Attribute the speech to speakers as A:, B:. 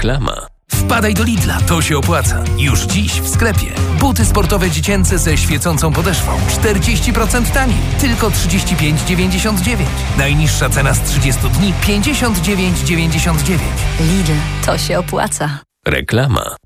A: Reklama.
B: Wpadaj do Lidla, to się opłaca. Już dziś w sklepie. Buty sportowe dziecięce ze świecącą podeszwą. 40% taniej. Tylko 35,99. Najniższa cena z 30 dni 59,99.
C: Lidl, to się opłaca.
A: Reklama.